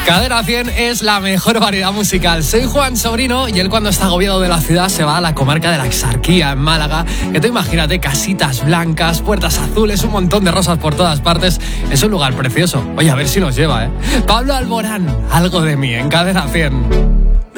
Cadena 100 es la mejor variedad musical. Soy Juan Sobrino y él cuando está agobiado de la ciudad se va a la comarca de la Exarquía, en Málaga. Que tú imagínate, casitas blancas, puertas azules, un montón de rosas por todas partes. Es un lugar precioso. Oye, a ver si nos lleva, ¿eh? Pablo Alborán, Algo de mí, en Cadena 100.